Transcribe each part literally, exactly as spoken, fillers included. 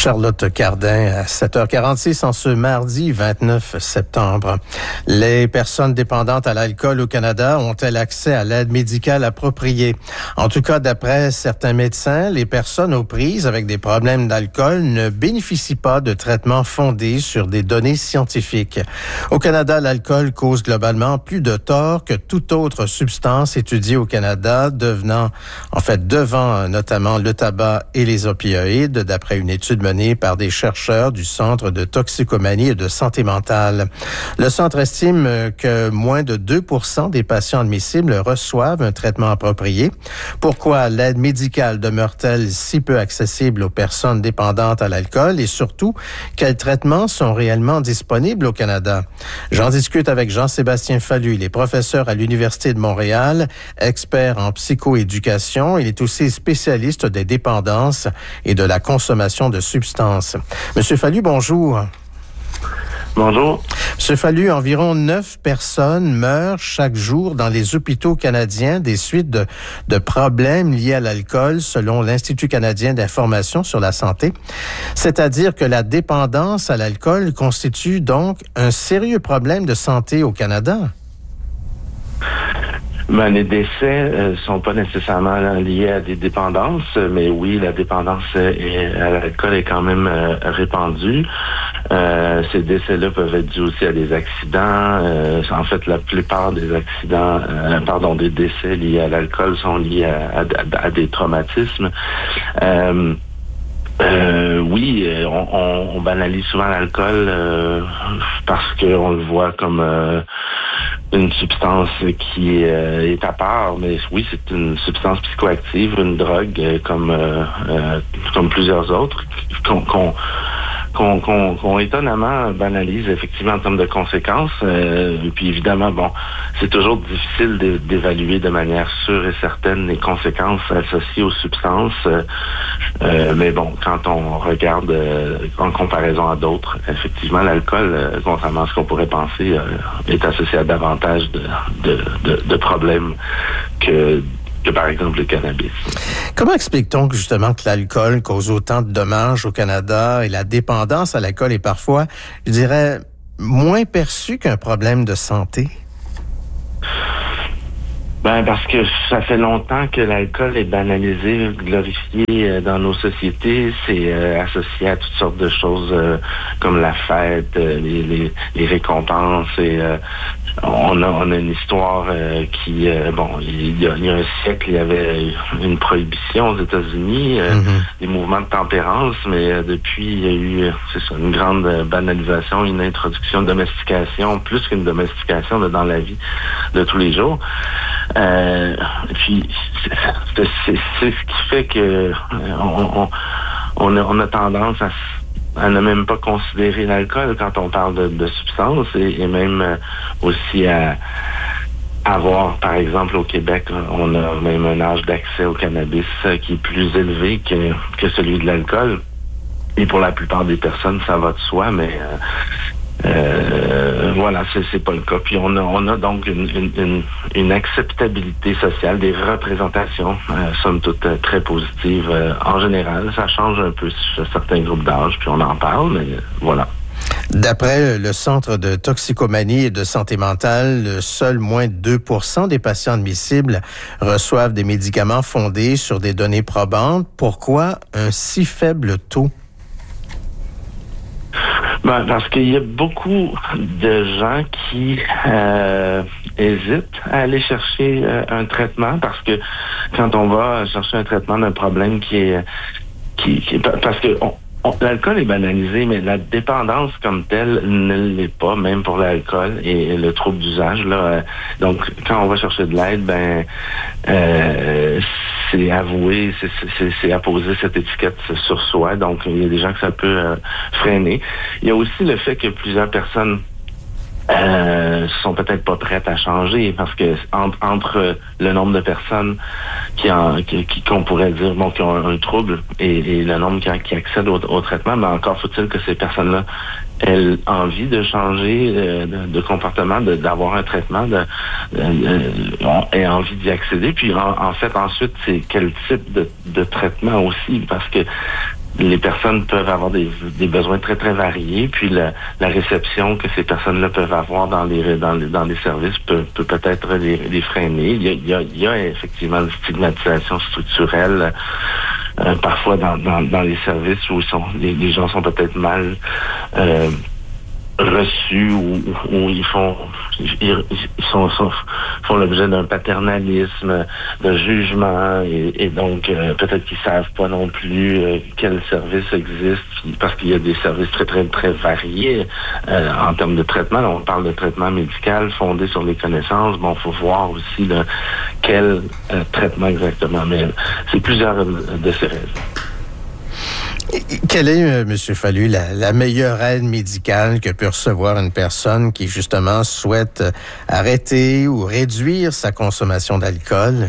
Charlotte Cardin à sept heures quarante-six en ce mardi vingt-neuf septembre. Les personnes dépendantes à l'alcool au Canada ont-elles accès à l'aide médicale appropriée? En tout cas, d'après certains médecins, les personnes aux prises avec des problèmes d'alcool ne bénéficient pas de traitements fondés sur des données scientifiques. Au Canada, l'alcool cause globalement plus de tort que toute autre substance étudiée au Canada, devenant, en fait, devant notamment le tabac et les opioïdes, d'après une étude menée par des chercheurs du Centre de toxicomanie et de santé mentale. Le centre estime que moins de deux pour cent des patients admissibles reçoivent un traitement approprié. Pourquoi l'aide médicale demeure-t-elle si peu accessible aux personnes dépendantes à l'alcool et surtout, quels traitements sont réellement disponibles au Canada? J'en discute avec Jean-Sébastien Fallu. Il est professeur à l'Université de Montréal, expert en psychoéducation. Il est aussi spécialiste des dépendances et de la consommation de substances. Monsieur Fallu, bonjour. Bonjour. Monsieur Fallu, environ neuf personnes meurent chaque jour dans les hôpitaux canadiens des suites de, de problèmes liés à l'alcool, selon l'Institut canadien d'information sur la santé. C'est-à-dire que la dépendance à l'alcool constitue donc un sérieux problème de santé au Canada. Ben, les décès euh, sont pas nécessairement liés à des dépendances, mais oui, la dépendance est, à l'alcool est quand même euh, répandue. Euh, ces décès-là peuvent être dus aussi à des accidents. Euh, en fait, la plupart des accidents, euh, pardon, des décès liés à l'alcool sont liés à, à, à des traumatismes. Euh, Euh, oui, on, on, on banalise souvent l'alcool euh, parce qu'on le voit comme euh, une substance qui euh, est à part, mais oui, c'est une substance psychoactive, une drogue euh, comme euh, euh, comme plusieurs autres qu'on qu'on qu'on, qu'on, qu'on étonnamment banalise effectivement en termes de conséquences. Euh, et puis évidemment, bon, c'est toujours difficile de, d'évaluer de manière sûre et certaine les conséquences associées aux substances. Euh, euh, mais bon, quand on regarde euh, en comparaison à d'autres, effectivement, l'alcool, euh, contrairement à ce qu'on pourrait penser, euh, est associé à davantage de, de, de, de problèmes que que par exemple le cannabis. Comment explique-t-on que justement que l'alcool cause autant de dommages au Canada et la dépendance à l'alcool est parfois, je dirais, moins perçue qu'un problème de santé? Ben parce que ça fait longtemps que l'alcool est banalisé, glorifié euh, dans nos sociétés. C'est euh, associé à toutes sortes de choses euh, comme la fête, euh, les, les, les récompenses. Et euh, on a on a une histoire euh, qui euh, bon il y, a, il y a un siècle il y avait une prohibition aux États-Unis, euh, mm-hmm. des mouvements de tempérance, mais euh, depuis il y a eu c'est ça une grande banalisation, une introduction, une domestication, plus qu'une domestication de, dans la vie de tous les jours. Euh, puis c'est, c'est, c'est ce qui fait que on, on, on, a, on a tendance à, à ne même pas considérer l'alcool quand on parle de, de substances et, et même euh, aussi à avoir, par exemple, au Québec, on a même un âge d'accès au cannabis qui est plus élevé que, que celui de l'alcool. Et pour la plupart des personnes, ça va de soi, mais euh, Euh, voilà, c'est, c'est pas le cas. Puis on a, on a donc une, une, une, une acceptabilité sociale, des représentations, euh, somme toute euh, très positives euh, en général. Ça change un peu sur certains groupes d'âge, puis on en parle, mais euh, voilà. D'après le Centre de toxicomanie et de santé mentale, seul moins de deux pour cent des patients admissibles reçoivent des médicaments fondés sur des données probantes. Pourquoi un si faible taux? Ben, parce qu'il y a beaucoup de gens qui euh, hésitent à aller chercher euh, un traitement parce que quand on va chercher un traitement d'un problème qui est qui, qui parce que on, on, l'alcool est banalisé, mais la dépendance comme telle ne l'est pas, même pour l'alcool et le trouble d'usage là. Donc quand on va chercher de l'aide, ben euh, c'est avouer, c'est, c'est, c'est apposer cette étiquette sur soi. Donc, il y a des gens que ça peut euh, freiner. Il y a aussi le fait que plusieurs personnes euh, sont peut-être pas prêtes à changer parce que entre, entre le nombre de personnes qui, en, qui, qui qu'on pourrait dire bon qui ont un, un trouble et, et le nombre qui, qui accèdent au, au traitement, mais encore faut-il que ces personnes-là aient envie de changer euh, de, de comportement, de, d'avoir un traitement, de, de, de aient envie d'y accéder. Puis en, en fait ensuite c'est quel type de, de traitement aussi, parce que les personnes peuvent avoir des, des besoins très, très variés, puis la, la réception que ces personnes-là peuvent avoir dans les dans les, dans les services peut, peut peut-être les, les freiner. Il y, a, il, y a, il y a effectivement une stigmatisation structurelle, euh, parfois dans, dans, dans les services où ils sont, les, les gens sont peut-être mal euh, reçus ou, ou ils font ils, ils sont, sont font l'objet d'un paternalisme, d'un jugement et, et donc euh, peut-être qu'ils savent pas non plus euh, quel service existe parce qu'il y a des services très très très variés euh, en termes de traitement. Là, on parle de traitement médical fondé sur les connaissances. Bon, faut voir aussi là, quel euh, traitement exactement, mais c'est plusieurs de ces raisons. Quelle est, euh, M. Fallu, la, la meilleure aide médicale que peut recevoir une personne qui, justement, souhaite arrêter ou réduire sa consommation d'alcool?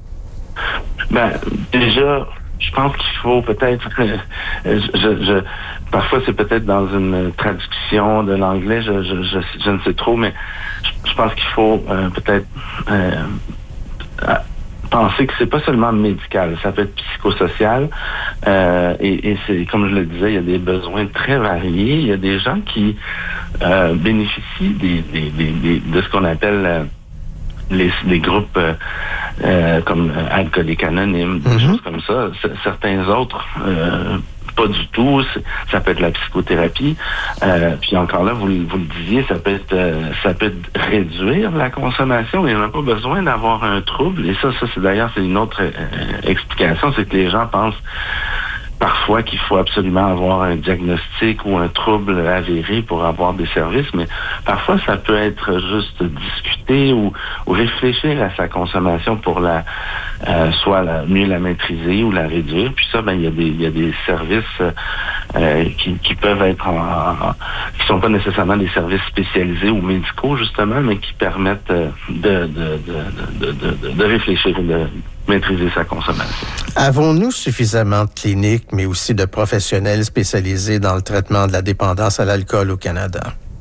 Ben, déjà, je pense qu'il faut peut-être... Euh, je, je, parfois, c'est peut-être dans une traduction de l'anglais, je, je, je, je ne sais trop, mais je, je pense qu'il faut euh, peut-être... Euh, penser que c'est pas seulement médical, ça peut être psychosocial euh, et, et c'est comme je le disais, il y a des besoins très variés. Il y a des gens qui euh, bénéficient des, des, des, des, de ce qu'on appelle euh, les, les groupes euh, euh, comme euh, Alcooliques Anonymes, mm-hmm. des choses comme ça. C- certains autres euh, pas du tout. C'est, ça peut être la psychothérapie. Euh, puis encore là, vous, vous le disiez, ça peut être euh, ça peut être réduire la consommation. Il n'y en a pas besoin d'avoir un trouble. Et ça, ça c'est d'ailleurs c'est une autre euh, explication, c'est que les gens pensent parfois qu'il faut absolument avoir un diagnostic ou un trouble avéré pour avoir des services, mais parfois ça peut être juste discuter ou, ou réfléchir à sa consommation pour la euh, soit la, mieux la maîtriser ou la réduire. Puis ça, ben il y a des il y a des services euh, qui, qui peuvent être en, en, qui sont pas nécessairement des services spécialisés ou médicaux justement, mais qui permettent de de de de, de, de, de réfléchir et de maîtriser sa consommation. Avons-nous suffisamment de cliniques, mais aussi de professionnels spécialisés dans le traitement de la dépendance à l'alcool au Canada?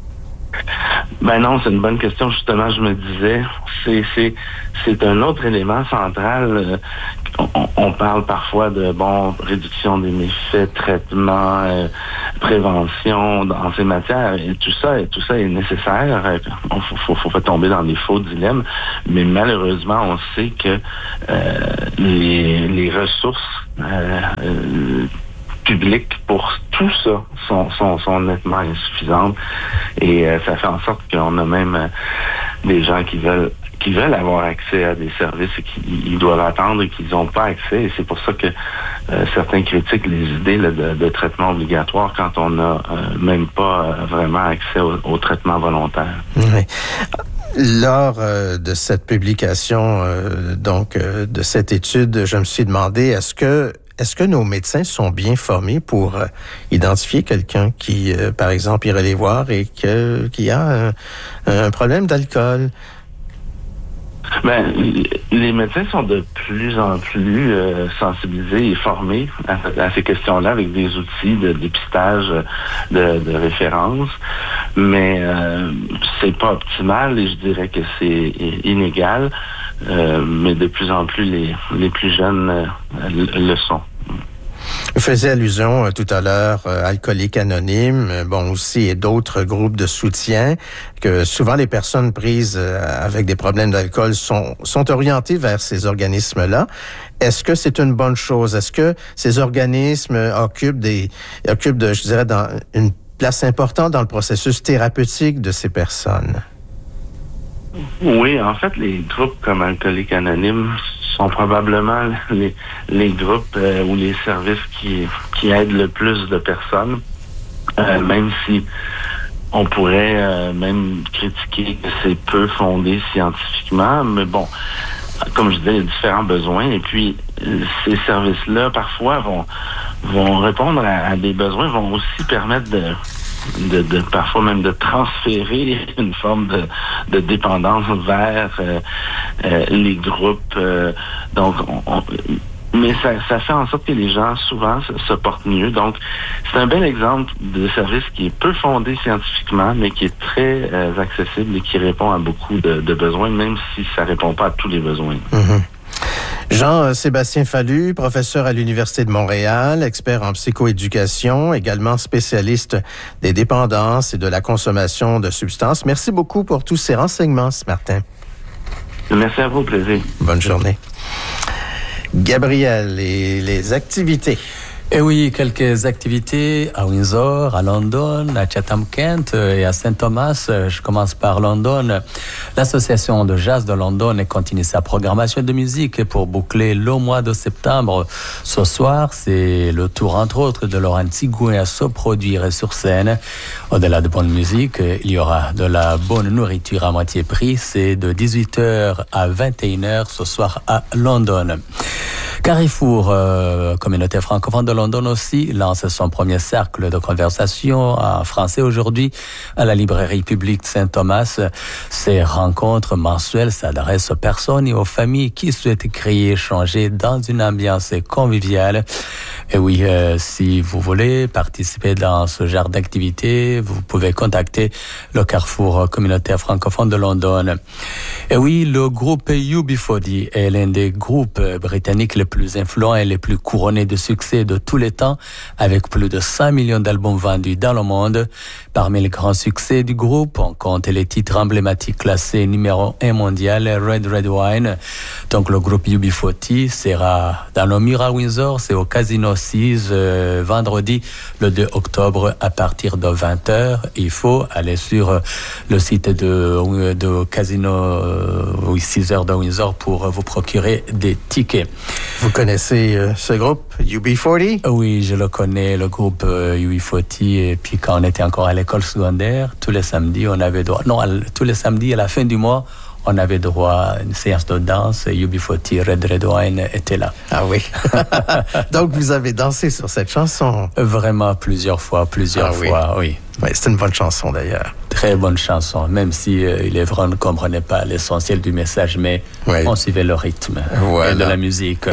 Ben non, c'est une bonne question. Justement, je me disais, c'est c'est c'est un autre élément central. On, on parle parfois de bon réduction des méfaits, traitement, euh, prévention dans ces matières. Et tout ça, et tout ça est nécessaire. Il faut, faut, faut pas tomber dans des faux dilemmes. Mais malheureusement, on sait que euh, les les ressources euh, euh, publiques pour tout ça sont, sont, sont nettement insuffisantes et euh, ça fait en sorte qu'on a même euh, des gens qui veulent qui veulent avoir accès à des services et qui ils doivent attendre et qu'ils n'ont pas accès. Et c'est pour ça que euh, certains critiquent les idées là, de, de traitement obligatoire quand on n'a euh, même pas euh, vraiment accès au, au traitement volontaire. Oui. Lors euh, de cette publication, euh, donc euh, de cette étude, je me suis demandé, est-ce que Est-ce que nos médecins sont bien formés pour euh, identifier quelqu'un qui, euh, par exemple, irait les voir et que, qui a un, un problème d'alcool? Ben, les médecins sont de plus en plus euh, sensibilisés et formés à, à ces questions-là avec des outils de dépistage, de, de référence, mais euh, c'est pas optimal et je dirais que c'est inégal, euh, mais de plus en plus les, les plus jeunes euh, le sont. Vous faisiez allusion euh, tout à l'heure, euh, Alcooliques Anonymes, euh, bon aussi, et d'autres groupes de soutien, que souvent les personnes prises euh, avec des problèmes d'alcool sont, sont orientées vers ces organismes-là. Est-ce que c'est une bonne chose? Est-ce que ces organismes occupent des, occupent de, je dirais, dans une place importante dans le processus thérapeutique de ces personnes? Oui, en fait, les groupes comme Alcooliques Anonymes sont probablement les, les groupes euh, ou les services qui, qui aident le plus de personnes, euh, même si on pourrait euh, même critiquer que c'est peu fondé scientifiquement, mais bon, comme je disais, il y a différents besoins et puis ces services-là, parfois, vont, vont répondre à, à des besoins, vont aussi permettre de De, de parfois même de transférer une forme de, de dépendance vers euh, euh, les groupes. Euh, donc, on, on, mais ça, ça fait en sorte que les gens souvent se, se portent mieux. Donc, c'est un bel exemple de service qui est peu fondé scientifiquement, mais qui est très euh, accessible et qui répond à beaucoup de, de besoins, même si ça répond pas à tous les besoins. Mm-hmm. Jean-Sébastien Fallu, professeur à l'Université de Montréal, expert en psychoéducation, également spécialiste des dépendances et de la consommation de substances. Merci beaucoup pour tous ces renseignements ce matin. Merci à vous, plaisir. Bonne journée. Gabriel, et les activités. Et oui, quelques activités à Windsor, à London, à Chatham-Kent et à Saint-Thomas. Je commence par London. L'Association de jazz de London continue sa programmation de musique pour boucler le mois de septembre. Ce soir, c'est le tour, entre autres, de Laurent Tigouin à se produire sur scène. Au-delà de bonne musique, il y aura de la bonne nourriture à moitié prix. C'est de dix-huit heures à vingt et une heures ce soir à London. Carrefour, euh, communauté francophone de London aussi, lance son premier cercle de conversation en français aujourd'hui à la librairie publique Saint-Thomas. Ces rencontres mensuelles s'adressent aux personnes et aux familles qui souhaitent créer, échanger dans une ambiance conviviale. Et oui, euh, si vous voulez participer dans ce genre d'activité, vous pouvez contacter le Carrefour communautaire francophone de London. Et oui, le groupe U B quarante est l'un des groupes britanniques les plus influents et les plus couronnés de succès de tous les temps, avec plus de cinq millions d'albums vendus dans le monde. Parmi les grands succès du groupe, on compte les titres emblématiques classés numéro un mondial, Red Red Wine. Donc le groupe U B quarante sera dans le mur à Windsor, c'est au Casino six, euh, vendredi le deux octobre à partir de vingt heures. Il faut aller sur le site de, de Casino euh, six heures de Windsor pour vous procurer des tickets. Vous connaissez euh, ce groupe, U B quarante? Oui, je le connais, le groupe euh, U B quarante. Et puis quand on était encore à l'école secondaire, tous les samedis, on avait droit... Non, tous les samedis, à la fin du mois, on avait droit à une séance de danse. U B quarante, Red Red Wine était là. Ah oui. Donc, vous avez dansé sur cette chanson? Vraiment plusieurs fois, plusieurs ah, fois, oui. oui. Oui, c'est une bonne chanson d'ailleurs. Très bonne chanson, même si euh, il est vrai, on ne comprenait pas l'essentiel du message, mais oui. on suivait le rythme voilà. et de la musique.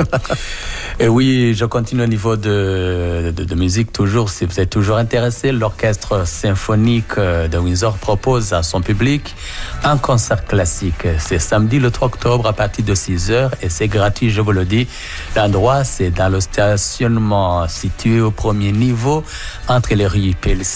Et oui, je continue au niveau de, de, de musique toujours. Si vous êtes toujours intéressé, l'Orchestre symphonique de Windsor propose à son public un concert classique. C'est samedi le trois octobre à partir de six heures et c'est gratuit, je vous le dis. L'endroit, c'est dans le stationnement situé au premier niveau entre les rues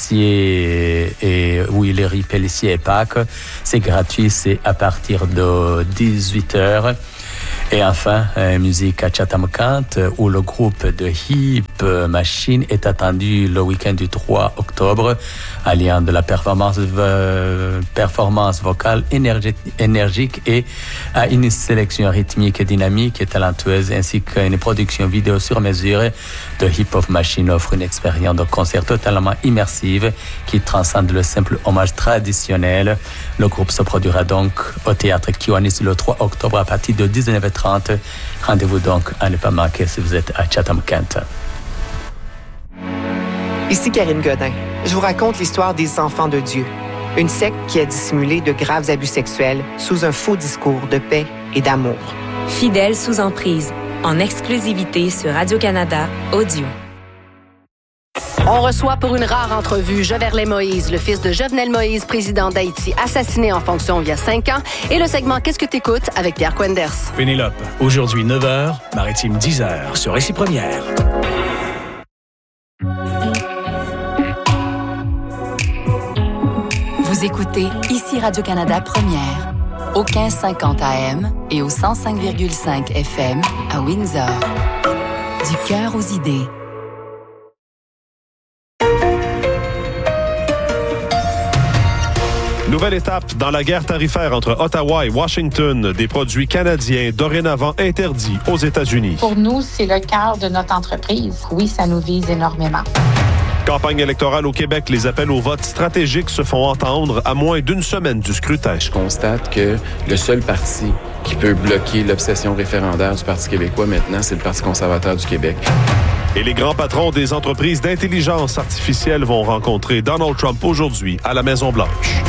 Pelletier et, et oui, les rues Pelletier et Pâques. C'est gratuit, c'est à partir de dix-huit heures. Et enfin, euh, musique à Chatham-Kent, où le groupe de Hip Machine est attendu le week-end du trois octobre, alliant de la performance, euh, performance vocale énergique, énergique et à une sélection rythmique et dynamique et talentueuse, ainsi qu'une production vidéo sur mesure de Hip Hop Machine offre une expérience de concert totalement immersive qui transcende le simple hommage traditionnel. Le groupe se produira donc au théâtre Kiwanis le trois octobre à partir de dix-neuf heures trente. Rendez-vous donc à ne pas manquer si vous êtes à Chatham-Kent. Ici Karine Godin. Je vous raconte l'histoire des enfants de Dieu. Une secte qui a dissimulé de graves abus sexuels sous un faux discours de paix et d'amour. Fidèles sous emprise, en exclusivité sur Radio-Canada Audio. On reçoit pour une rare entrevue Joverley Moïse, le fils de Jovenel Moïse, président d'Haïti, assassiné en fonction il y a cinq ans, et le segment Qu'est-ce que t'écoutes avec Pierre Quenders. Pénélope, aujourd'hui neuf heures, Maritime dix heures, sur Récit Première. Vous écoutez ici Radio-Canada Première, au quinze cinquante A M et au cent cinq virgule cinq F M à Windsor. Du cœur aux idées. Nouvelle étape dans la guerre tarifaire entre Ottawa et Washington. Des produits canadiens dorénavant interdits aux États-Unis. Pour nous, c'est le cœur de notre entreprise. Oui, ça nous vise énormément. Campagne électorale au Québec, les appels au vote stratégique se font entendre à moins d'une semaine du scrutin. Je constate que le seul parti qui peut bloquer l'obsession référendaire du Parti québécois maintenant, c'est le Parti conservateur du Québec. Et les grands patrons des entreprises d'intelligence artificielle vont rencontrer Donald Trump aujourd'hui à la Maison-Blanche.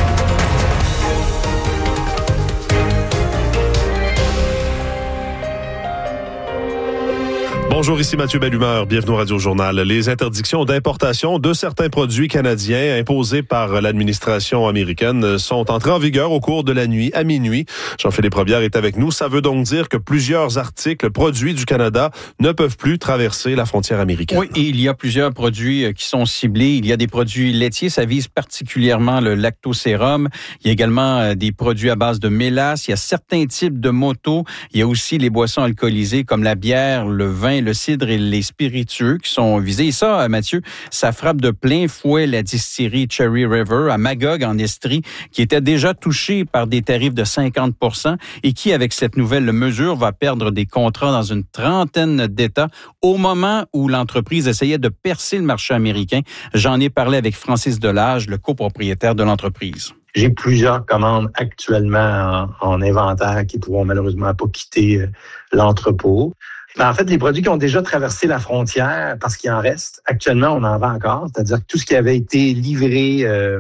Bonjour. Bonjour, ici Mathieu Bellumeur. Bienvenue au Radio-Journal. Les interdictions d'importation de certains produits canadiens imposées par l'administration américaine sont entrées en vigueur au cours de la nuit à minuit. Jean-Philippe Robillard est avec nous. Ça veut donc dire que plusieurs articles produits du Canada ne peuvent plus traverser la frontière américaine. Oui, et il y a plusieurs produits qui sont ciblés. Il y a des produits laitiers, ça vise particulièrement le lactosérum. Il y a également des produits à base de mélasse. Il y a certains types de motos. Il y a aussi les boissons alcoolisées comme la bière, le vin, le cidre et les spiritueux qui sont visés. Et ça, Mathieu, ça frappe de plein fouet la distillerie Cherry River à Magog en Estrie, qui était déjà touchée par des tarifs de cinquante pour cent et qui, avec cette nouvelle mesure, va perdre des contrats dans une trentaine d'États au moment où l'entreprise essayait de percer le marché américain. J'en ai parlé avec Francis Delage, le copropriétaire de l'entreprise. J'ai plusieurs commandes actuellement en, en inventaire qui pourront malheureusement pas quitter l'entrepôt. Mais en fait, les produits qui ont déjà traversé la frontière, parce qu'il en reste, actuellement, on en vend encore. C'est-à-dire que tout ce qui avait été livré euh,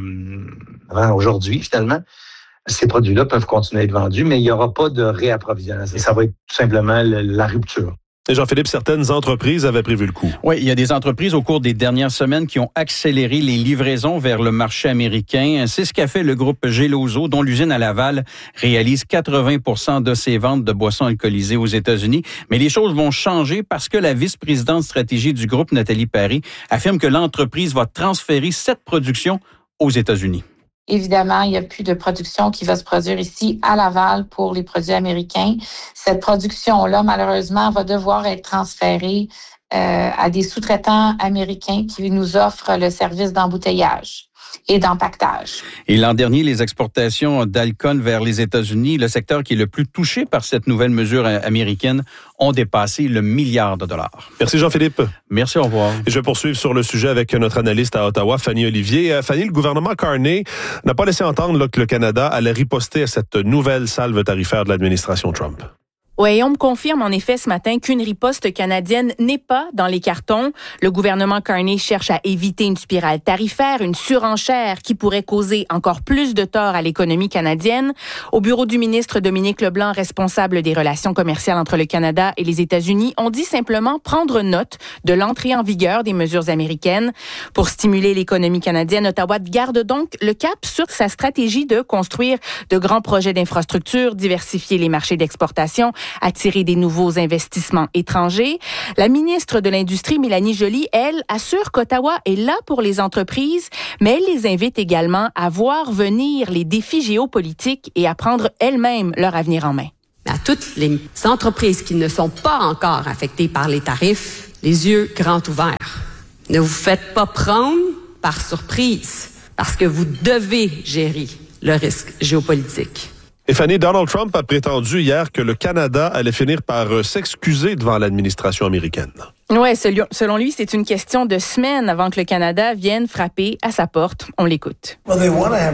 avant aujourd'hui, finalement, ces produits-là peuvent continuer à être vendus, mais il n'y aura pas de réapprovisionnement. Ça va être tout simplement la rupture. Et Jean-Philippe, certaines entreprises avaient prévu le coup. Oui, il y a des entreprises au cours des dernières semaines qui ont accéléré les livraisons vers le marché américain. C'est ce qu'a fait le groupe Geloso, dont l'usine à Laval réalise quatre-vingts pour cent de ses ventes de boissons alcoolisées aux États-Unis. Mais les choses vont changer parce que la vice-présidente stratégie du groupe, Nathalie Paré, affirme que l'entreprise va transférer cette production aux États-Unis. Évidemment, il n'y a plus de production qui va se produire ici à Laval pour les produits américains. Cette production-là, malheureusement, va devoir être transférée euh, à des sous-traitants américains qui nous offrent le service d'embouteillage et d'empaquetage. Et l'an dernier, les exportations d'alcool vers les États-Unis, le secteur qui est le plus touché par cette nouvelle mesure américaine, ont dépassé le milliard de dollars. Merci Jean-Philippe. Merci, au revoir. Et je vais poursuivre sur le sujet avec notre analyste à Ottawa, Fanny Olivier. Fanny, le gouvernement Carney n'a pas laissé entendre là, que le Canada allait riposter à cette nouvelle salve tarifaire de l'administration Trump. Oui, on me confirme en effet ce matin qu'une riposte canadienne n'est pas dans les cartons. Le gouvernement Carney cherche à éviter une spirale tarifaire, une surenchère qui pourrait causer encore plus de tort à l'économie canadienne. Au bureau du ministre Dominique Leblanc, responsable des relations commerciales entre le Canada et les États-Unis, on dit simplement prendre note de l'entrée en vigueur des mesures américaines. Pour stimuler l'économie canadienne, Ottawa garde donc le cap sur sa stratégie de construire de grands projets d'infrastructure, diversifier les marchés d'exportation, attirer des nouveaux investissements étrangers. La ministre de l'Industrie, Mélanie Joly, elle, assure qu'Ottawa est là pour les entreprises, mais elle les invite également à voir venir les défis géopolitiques et à prendre elles-mêmes leur avenir en main. À toutes les entreprises qui ne sont pas encore affectées par les tarifs, les yeux grands ouverts. Ne vous faites pas prendre par surprise, parce que vous devez gérer le risque géopolitique. Et Fanny, Donald Trump a prétendu hier que le Canada allait finir par s'excuser devant l'administration américaine. Oui, selon lui, c'est une question de semaines avant que le Canada vienne frapper à sa porte. On l'écoute. Ils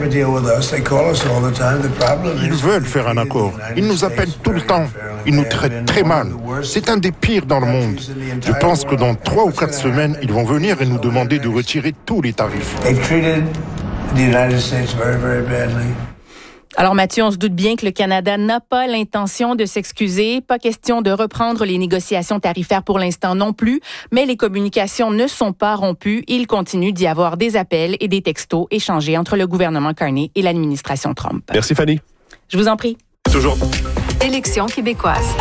veulent faire un accord. Ils nous appellent tout le temps. Ils nous traitent très mal. C'est un des pires dans le monde. Je pense que dans trois ou quatre semaines, ils vont venir et nous demander de retirer tous les tarifs. Alors Mathieu, on se doute bien que le Canada n'a pas l'intention de s'excuser. Pas question de reprendre les négociations tarifaires pour l'instant non plus, mais les communications ne sont pas rompues. Il continue d'y avoir des appels et des textos échangés entre le gouvernement Carney et l'administration Trump. Merci Fanny. Je vous en prie. Toujours. Élections québécoises.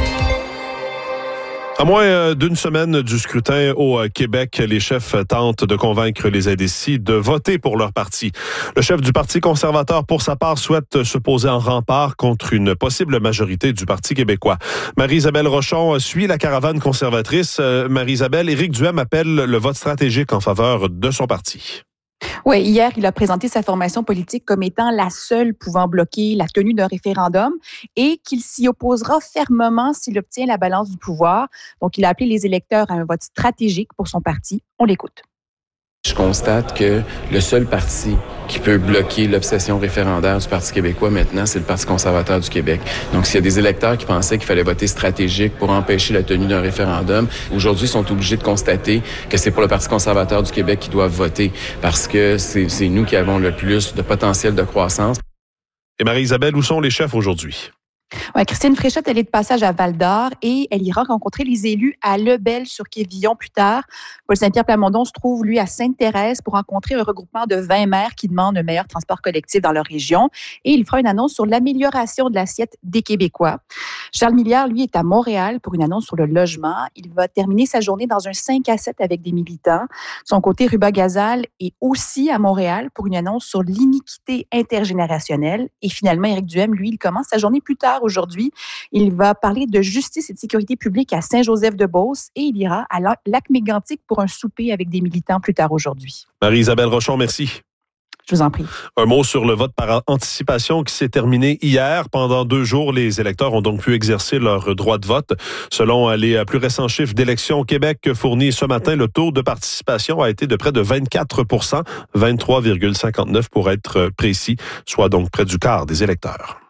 À moins d'une semaine du scrutin au Québec, les chefs tentent de convaincre les indécis de voter pour leur parti. Le chef du Parti conservateur, pour sa part, souhaite se poser en rempart contre une possible majorité du Parti québécois. Marie-Isabelle Rochon suit la caravane conservatrice. Marie-Isabelle, Éric Duhem appelle le vote stratégique en faveur de son parti. Oui, hier, il a présenté sa formation politique comme étant la seule pouvant bloquer la tenue d'un référendum et qu'il s'y opposera fermement s'il obtient la balance du pouvoir. Donc, il a appelé les électeurs à un vote stratégique pour son parti. On l'écoute. Je constate que le seul parti qui peut bloquer l'obsession référendaire du Parti québécois maintenant, c'est le Parti conservateur du Québec. Donc, s'il y a des électeurs qui pensaient qu'il fallait voter stratégique pour empêcher la tenue d'un référendum, aujourd'hui, ils sont obligés de constater que c'est pour le Parti conservateur du Québec qu'ils doivent voter parce que c'est, c'est nous qui avons le plus de potentiel de croissance. Et Marie-Isabelle, où sont les chefs aujourd'hui? Ouais, Christine Fréchette, elle est de passage à Val-d'Or et elle ira rencontrer les élus à Lebel-sur-Quévillon plus tard. Paul Saint-Pierre Plamondon se trouve, lui, à Sainte-Thérèse pour rencontrer un regroupement de vingt maires qui demandent un meilleur transport collectif dans leur région. Et il fera une annonce sur l'amélioration de l'assiette des Québécois. Charles Milliard, lui, est à Montréal pour une annonce sur le logement. Il va terminer sa journée dans un cinq à sept avec des militants. De son côté, Ruba Gazal est aussi à Montréal pour une annonce sur l'iniquité intergénérationnelle. Et finalement, Éric Duhem, lui, il commence sa journée plus tard aujourd'hui. Il va parler de justice et de sécurité publique à Saint-Joseph-de-Beauce et il ira à Lac-Mégantic pour un souper avec des militants plus tard aujourd'hui. Marie-Isabelle Rochon, merci. Je vous en prie. Un mot sur le vote par anticipation qui s'est terminé hier. Pendant deux jours, les électeurs ont donc pu exercer leur droit de vote. Selon les plus récents chiffres d'Élections au Québec fournis ce matin, le taux de participation a été de près de vingt-quatre pour cent, vingt-trois virgule cinquante-neuf pour être précis, soit donc près du quart des électeurs.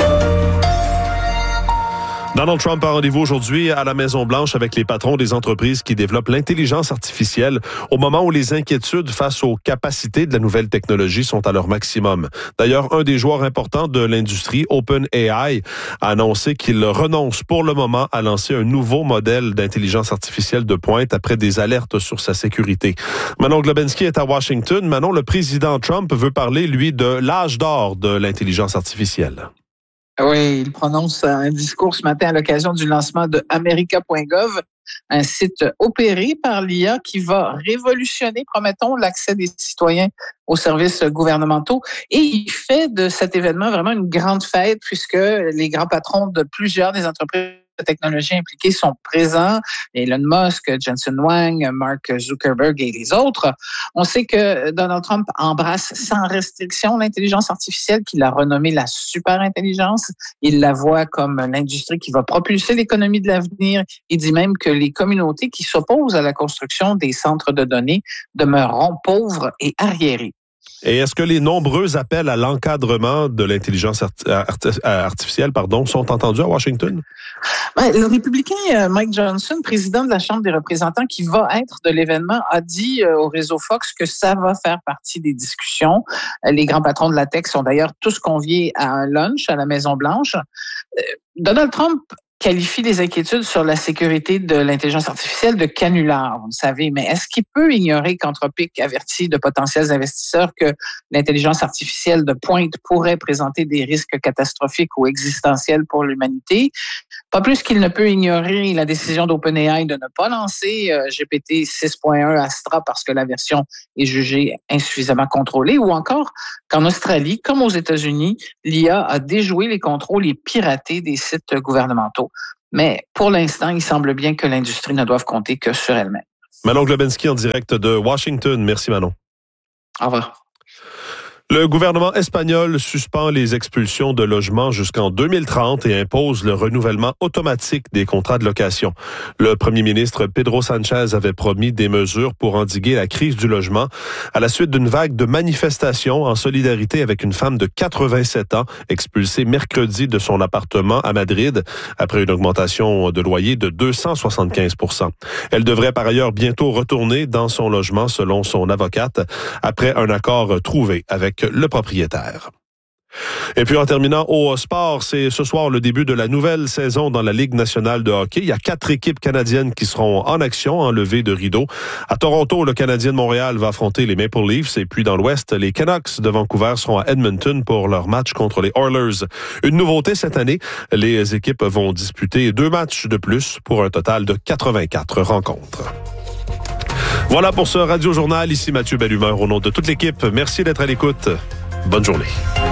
Donald Trump a rendez-vous aujourd'hui à la Maison-Blanche avec les patrons des entreprises qui développent l'intelligence artificielle au moment où les inquiétudes face aux capacités de la nouvelle technologie sont à leur maximum. D'ailleurs, un des joueurs importants de l'industrie, OpenAI, a annoncé qu'il renonce pour le moment à lancer un nouveau modèle d'intelligence artificielle de pointe après des alertes sur sa sécurité. Manon Globensky est à Washington. Manon, le président Trump veut parler, lui, de l'âge d'or de l'intelligence artificielle. Oui, il prononce un discours ce matin à l'occasion du lancement de America point gov, un site opéré par l'I A qui va révolutionner, promettons, l'accès des citoyens aux services gouvernementaux. Et il fait de cet événement vraiment une grande fête puisque les grands patrons de plusieurs des entreprises de technologie impliqués sont présents. Elon Musk, Jensen Huang, Mark Zuckerberg et les autres. On sait que Donald Trump embrasse sans restriction l'intelligence artificielle qu'il a renommée la super-intelligence. Il la voit comme l'industrie qui va propulser l'économie de l'avenir. Il dit même que les communautés qui s'opposent à la construction des centres de données demeureront pauvres et arriérées. Et est-ce que les nombreux appels à l'encadrement de l'intelligence arti- artificielle pardon, sont entendus à Washington? Ben, le républicain Mike Johnson, président de la Chambre des représentants, qui va être de l'événement, a dit au réseau Fox que ça va faire partie des discussions. Les grands patrons de la tech sont d'ailleurs tous conviés à un lunch à la Maison-Blanche. Donald Trump qualifie les inquiétudes sur la sécurité de l'intelligence artificielle de canular, vous le savez. Mais est-ce qu'il peut ignorer qu'Anthropic avertit de potentiels investisseurs que l'intelligence artificielle de pointe pourrait présenter des risques catastrophiques ou existentiels pour l'humanité? Pas plus qu'il ne peut ignorer la décision d'OpenAI de ne pas lancer G P T six point un Astra parce que la version est jugée insuffisamment contrôlée, ou encore qu'en Australie, comme aux États-Unis, l'I A a déjoué les contrôles et piraté des sites gouvernementaux. Mais pour l'instant, il semble bien que l'industrie ne doive compter que sur elle-même. Manon Globensky en direct de Washington. Merci Manon. Au revoir. Le gouvernement espagnol suspend les expulsions de logements jusqu'en deux mille trente et impose le renouvellement automatique des contrats de location. Le premier ministre Pedro Sánchez avait promis des mesures pour endiguer la crise du logement à la suite d'une vague de manifestations en solidarité avec une femme de quatre-vingt-sept ans expulsée mercredi de son appartement à Madrid après une augmentation de loyer de deux cent soixante-quinze pour cent. Elle devrait par ailleurs bientôt retourner dans son logement selon son avocate après un accord trouvé avec le propriétaire. Et puis en terminant au sport, c'est ce soir le début de la nouvelle saison dans la Ligue nationale de hockey. Il y a quatre équipes canadiennes qui seront en action, en levée de rideau. À Toronto, le Canadien de Montréal va affronter les Maple Leafs et puis dans l'Ouest, les Canucks de Vancouver seront à Edmonton pour leur match contre les Oilers. Une nouveauté cette année, les équipes vont disputer deux matchs de plus pour un total de quatre-vingt-quatre rencontres. Voilà pour ce Radio Journal. Ici Mathieu Bellumeur au nom de toute l'équipe. Merci d'être à l'écoute. Bonne journée.